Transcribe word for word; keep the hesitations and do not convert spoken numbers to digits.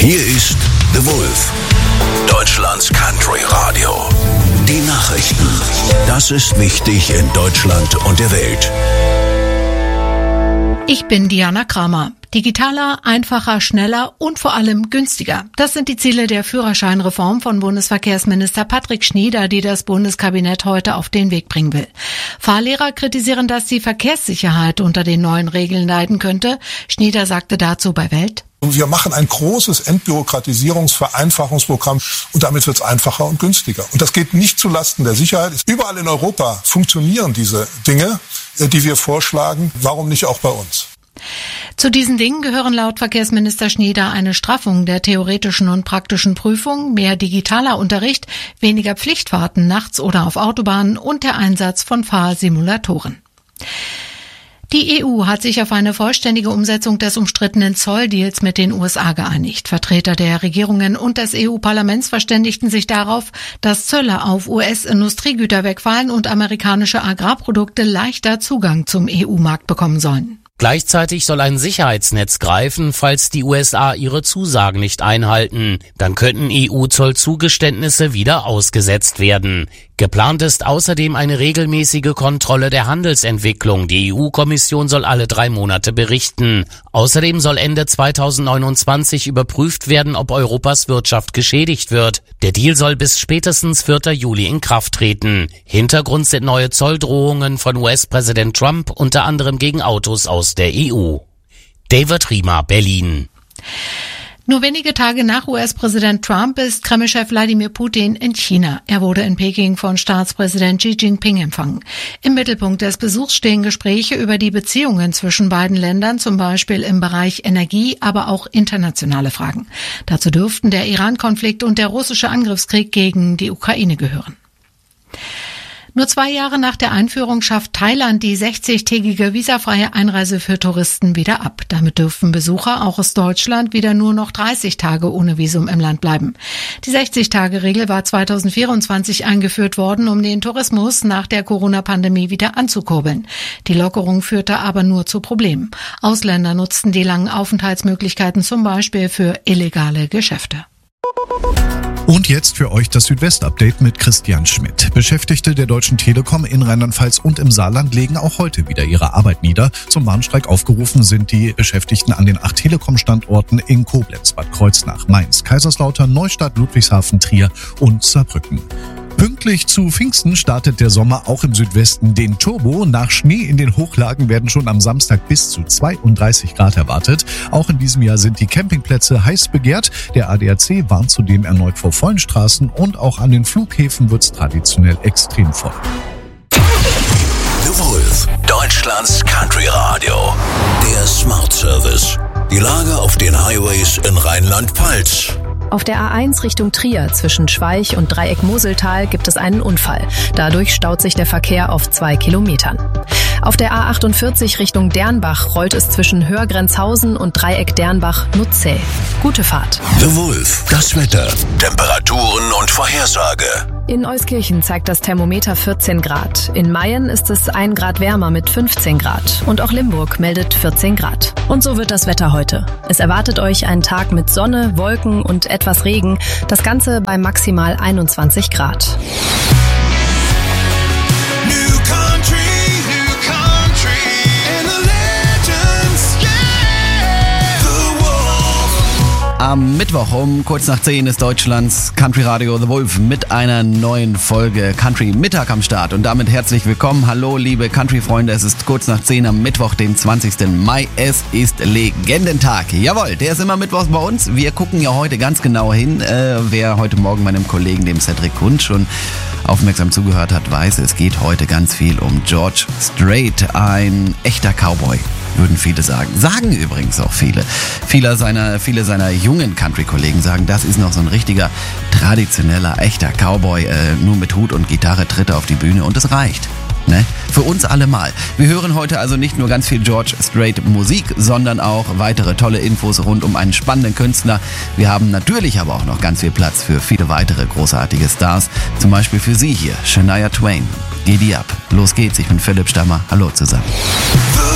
Hier ist The Wolf, Deutschlands Country Radio. Die Nachrichten. Das ist wichtig in Deutschland und der Welt. Ich bin Diana Kramer. Digitaler, einfacher, schneller und vor allem günstiger. Das sind die Ziele der Führerscheinreform von Bundesverkehrsminister Patrick Schnieder, die das Bundeskabinett heute auf den Weg bringen will. Fahrlehrer kritisieren, dass die Verkehrssicherheit unter den neuen Regeln leiden könnte. Schnieder sagte dazu bei Welt: Und wir machen ein großes Entbürokratisierungs-, Vereinfachungsprogramm und damit wird es einfacher und günstiger. Und das geht nicht zulasten der Sicherheit. Überall in Europa funktionieren diese Dinge, die wir vorschlagen. Warum nicht auch bei uns? Zu diesen Dingen gehören laut Verkehrsminister Schnieder eine Straffung der theoretischen und praktischen Prüfung, mehr digitaler Unterricht, weniger Pflichtfahrten nachts oder auf Autobahnen und der Einsatz von Fahrsimulatoren. Die E U hat sich auf eine vollständige Umsetzung des umstrittenen Zolldeals mit den U S A geeinigt. Vertreter der Regierungen und des E U-Parlaments verständigten sich darauf, dass Zölle auf U S-Industriegüter wegfallen und amerikanische Agrarprodukte leichter Zugang zum E U-Markt bekommen sollen. Gleichzeitig soll ein Sicherheitsnetz greifen, falls die U S A ihre Zusagen nicht einhalten. Dann könnten E U-Zollzugeständnisse wieder ausgesetzt werden. Geplant ist außerdem eine regelmäßige Kontrolle der Handelsentwicklung. Die E U-Kommission soll alle drei Monate berichten. Außerdem soll Ende zweitausendneunundzwanzig überprüft werden, ob Europas Wirtschaft geschädigt wird. Der Deal soll bis spätestens vierten Juli in Kraft treten. Hintergrund sind neue Zolldrohungen von U S-Präsident Trump, unter anderem gegen Autos aus der E U. David Riemer, Berlin. Nur wenige Tage nach U S-Präsident Trump ist Kreml-Chef Wladimir Putin in China. Er wurde in Peking von Staatspräsident Xi Jinping empfangen. Im Mittelpunkt des Besuchs stehen Gespräche über die Beziehungen zwischen beiden Ländern, zum Beispiel im Bereich Energie, aber auch internationale Fragen. Dazu dürften der Iran-Konflikt und der russische Angriffskrieg gegen die Ukraine gehören. Nur zwei Jahre nach der Einführung schafft Thailand die sechzigtägige visafreie Einreise für Touristen wieder ab. Damit dürfen Besucher auch aus Deutschland wieder nur noch dreißig Tage ohne Visum im Land bleiben. Die sechzig-Tage-Regel war zweitausendvierundzwanzig eingeführt worden, um den Tourismus nach der Corona-Pandemie wieder anzukurbeln. Die Lockerung führte aber nur zu Problemen. Ausländer nutzten die langen Aufenthaltsmöglichkeiten zum Beispiel für illegale Geschäfte. Und jetzt für euch das Südwest-Update mit Christian Schmidt. Beschäftigte der Deutschen Telekom in Rheinland-Pfalz und im Saarland legen auch heute wieder ihre Arbeit nieder. Zum Warnstreik aufgerufen sind die Beschäftigten an den acht Telekom-Standorten in Koblenz, Bad Kreuznach, Mainz, Kaiserslautern, Neustadt, Ludwigshafen, Trier und Saarbrücken. Pünktlich zu Pfingsten startet der Sommer auch im Südwesten den Turbo. Nach Schnee in den Hochlagen werden schon am Samstag bis zu zweiunddreißig Grad erwartet. Auch in diesem Jahr sind die Campingplätze heiß begehrt. Der A D A C warnt zudem erneut vor vollen Straßen und auch an den Flughäfen wird's traditionell extrem voll. The Wolf, Deutschlands Country Radio. Der Smart Service. Die Lage auf den Highways in Rheinland-Pfalz. Auf der A eins Richtung Trier zwischen Schweich und Dreieck-Moseltal gibt es einen Unfall. Dadurch staut sich der Verkehr auf zwei Kilometern. Auf der A achtundvierzig Richtung Dernbach rollt es zwischen Hörgrenzhausen und Dreieck-Dernbach nur zäh. Gute Fahrt. The Wolf, das Wetter, Temperaturen und Vorhersage. In Euskirchen zeigt das Thermometer vierzehn Grad. In Mayen ist es ein Grad wärmer mit fünfzehn Grad. Und auch Limburg meldet vierzehn Grad. Und so wird das Wetter heute. Es erwartet euch ein Tag mit Sonne, Wolken und etwas Regen. Das Ganze bei maximal einundzwanzig Grad. Am Mittwoch um kurz nach zehn ist Deutschlands Country Radio The Wolf mit einer neuen Folge Country Mittag am Start. Und damit herzlich willkommen. Hallo liebe Country-Freunde, es ist kurz nach zehn am Mittwoch, dem zwanzigsten Mai. Es ist Legendentag. Jawohl, der ist immer mittwochs bei uns. Wir gucken ja heute ganz genau hin. Äh, wer heute Morgen meinem Kollegen, dem Cedric Hund, schon aufmerksam zugehört hat, weiß, es geht heute ganz viel um George Strait, ein echter Cowboy, würden viele sagen. Sagen übrigens auch viele. Viele seiner, viele seiner jungen Country-Kollegen sagen, das ist noch so ein richtiger, traditioneller, echter Cowboy. Äh, nur mit Hut und Gitarre tritt er auf die Bühne und es reicht. Ne? Für uns alle mal. Wir hören heute also nicht nur ganz viel George Strait Musik, sondern auch weitere tolle Infos rund um einen spannenden Künstler. Wir haben natürlich aber auch noch ganz viel Platz für viele weitere großartige Stars. Zum Beispiel für Sie hier, Shania Twain. Giddy up. Los geht's, ich bin Philipp Stammer. Hallo zusammen.